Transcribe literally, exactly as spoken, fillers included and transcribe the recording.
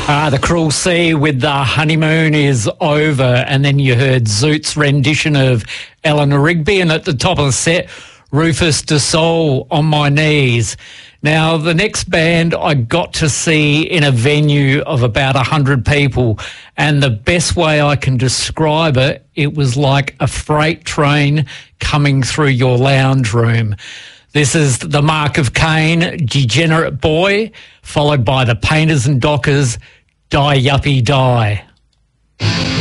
Ah, the Cruel Sea with The Honeymoon Is Over. And then you heard Zoot's rendition of Eleanor Rigby. And at the top of the set, Rufus Du Sol, On My Knees. Now, the next band I got to see in a venue of about one hundred people, and the best way I can describe it, it was like a freight train coming through your lounge room. This is The Mark of Cain, Degenerate Boy, followed by the Painters and Dockers, Die Yuppie Die.